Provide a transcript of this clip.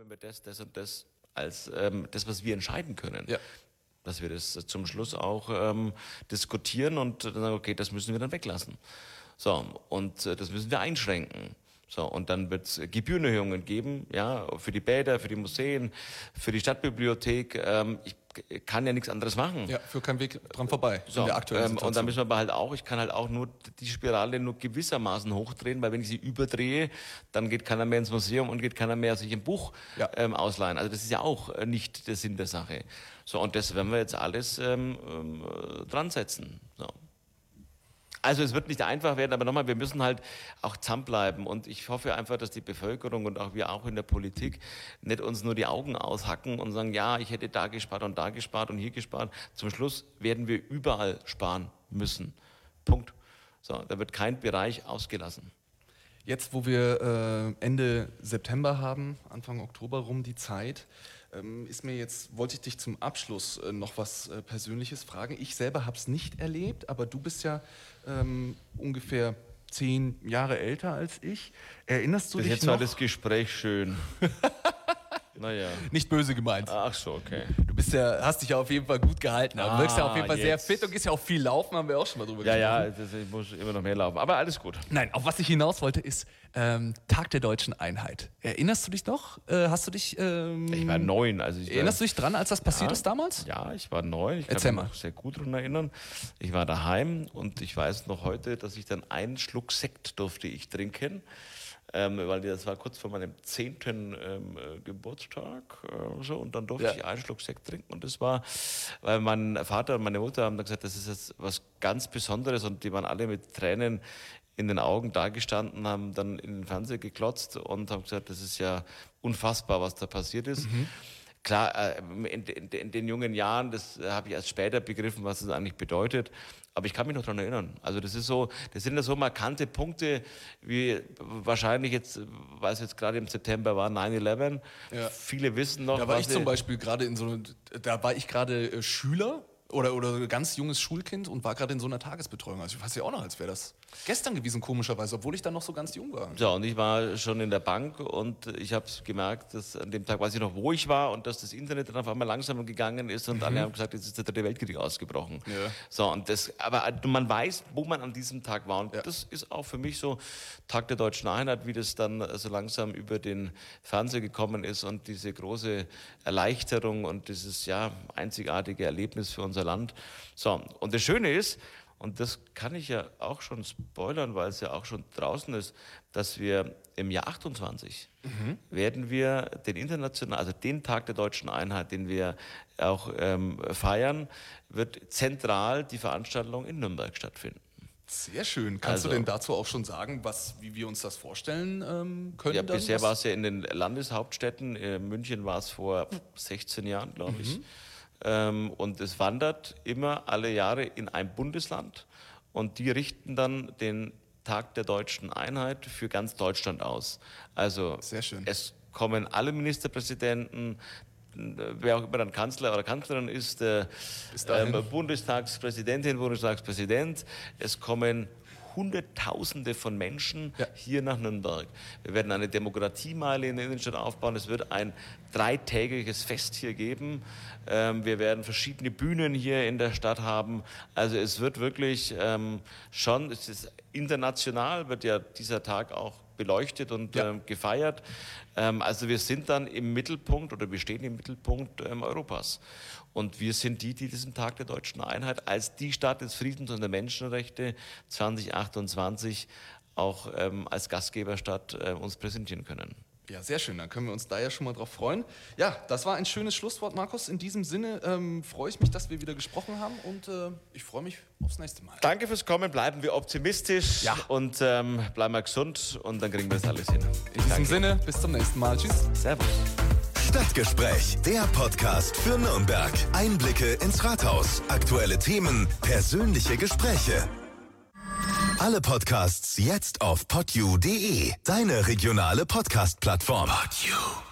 wir das und das als das, was wir entscheiden können. Ja. Dass wir das zum Schluss auch diskutieren und dann sagen, okay, das müssen wir dann weglassen. So, und das müssen wir einschränken. So, und dann wird es Gebührenerhöhungen geben, ja, für die Bäder, für die Museen, für die Stadtbibliothek. Ich kann ja nichts anderes machen. Ja, führt kein Weg dran vorbei So, in der aktuellen Situation. und dann müssen wir aber halt auch, ich kann halt auch nur die Spirale nur gewissermaßen hochdrehen, weil wenn ich sie überdrehe, dann geht keiner mehr ins Museum und geht keiner mehr sich ein Buch ausleihen. Also das ist ja auch nicht der Sinn der Sache. So, und das werden wir jetzt alles dran setzen. So. Also es wird nicht einfach werden, aber nochmal, wir müssen halt auch zusammenbleiben und ich hoffe einfach, dass die Bevölkerung und auch wir auch in der Politik nicht uns nur die Augen aushacken und sagen, ja, ich hätte da gespart und hier gespart. Zum Schluss werden wir überall sparen müssen. Punkt. So, da wird kein Bereich ausgelassen. Jetzt, wo wir Ende September haben, Anfang Oktober rum die Zeit, wollte ich dich zum Abschluss noch was Persönliches fragen. Ich selber habe es nicht erlebt, aber du bist ja ungefähr 10 Jahre älter als ich. Erinnerst du dich noch? Jetzt war das Gespräch schön. Naja. Nicht böse gemeint. Ach so, okay. Du hast dich ja auf jeden Fall gut gehalten. Du wirkst ja auf jeden Fall sehr fit und gehst ja auch viel laufen, haben wir auch schon mal drüber gesprochen. Ja, ich muss immer noch mehr laufen, aber alles gut. Nein, auf was ich hinaus wollte ist Tag der Deutschen Einheit. Erinnerst du dich noch? Hast du dich... ich war 9. Erinnerst du dich dran, als das passiert ist damals? Ja, ich war 9. Ich kann mich noch sehr gut daran erinnern. Ich war daheim und ich weiß noch heute, dass ich dann einen Schluck Sekt durfte ich trinken. Weil das war kurz vor meinem 10. Geburtstag und dann durfte ich einen Schluck Sekt trinken und das war, weil mein Vater und meine Mutter haben dann gesagt, das ist jetzt was ganz Besonderes und die waren alle mit Tränen in den Augen dagestanden, haben dann in den Fernseher geklotzt und haben gesagt, das ist ja unfassbar, was da passiert ist. Klar, in den jungen Jahren, das habe ich erst später begriffen, was das eigentlich bedeutet. Aber ich kann mich noch daran erinnern. Also das sind ja so markante Punkte, wie wahrscheinlich jetzt, weil es jetzt gerade im September war, 9/11. Ja. Viele wissen noch. Da war ich zum Beispiel gerade da war ich gerade Schüler oder ganz junges Schulkind und war gerade in so einer Tagesbetreuung. Also ich weiß ja auch noch, als wäre das gestern gewesen, komischerweise, obwohl ich dann noch so ganz jung war. Ja, und ich war schon in der Bank und ich habe gemerkt, dass an dem Tag weiß ich noch, wo ich war und dass das Internet dann auf einmal langsamer gegangen ist und alle haben gesagt, jetzt ist der 3. Weltkrieg ausgebrochen. Ja. So, aber man weiß, wo man an diesem Tag war und das ist auch für mich so Tag der Deutschen Einheit, wie das dann so langsam über den Fernseher gekommen ist und diese große Erleichterung und dieses einzigartige Erlebnis für unser Land. So, und das Schöne ist, und das kann ich ja auch schon spoilern, weil es ja auch schon draußen ist, dass wir im Jahr 28 werden wir den Tag der Deutschen Einheit, den wir auch feiern, wird zentral die Veranstaltung in Nürnberg stattfinden. Sehr schön. Kannst du denn dazu auch schon sagen, wie wir uns das vorstellen können? Ja, bisher war es ja in den Landeshauptstädten. In München war es vor 16 Jahren, glaube ich. Und es wandert immer alle Jahre in ein Bundesland und die richten dann den Tag der Deutschen Einheit für ganz Deutschland aus. Also sehr schön. Es kommen alle Ministerpräsidenten, wer auch immer dann Kanzler oder Kanzlerin ist, Bundestagspräsidentin, Bundestagspräsident. Es kommen Hunderttausende von Menschen hier nach Nürnberg. Wir werden eine Demokratiemeile in der Innenstadt aufbauen. Es wird ein 3-tägiges Fest hier geben. Wir werden verschiedene Bühnen hier in der Stadt haben. Also es wird wirklich es ist international, wird ja dieser Tag auch beleuchtet und gefeiert. Also wir sind dann im Mittelpunkt oder wir stehen im Mittelpunkt Europas. Und wir sind die diesen Tag der Deutschen Einheit als die Stadt des Friedens und der Menschenrechte 2028 auch als Gastgeberstadt uns präsentieren können. Ja, sehr schön. Dann können wir uns da ja schon mal drauf freuen. Ja, das war ein schönes Schlusswort, Markus. In diesem Sinne freue ich mich, dass wir wieder gesprochen haben und ich freue mich aufs nächste Mal. Danke fürs Kommen. Bleiben wir optimistisch und bleiben wir gesund und dann kriegen wir das alles hin. In diesem Sinne, bis zum nächsten Mal. Tschüss. Servus. Stadtgespräch, der Podcast für Nürnberg. Einblicke ins Rathaus, aktuelle Themen, persönliche Gespräche. Alle Podcasts jetzt auf podyou.de, deine regionale Podcast-Plattform. Podyou.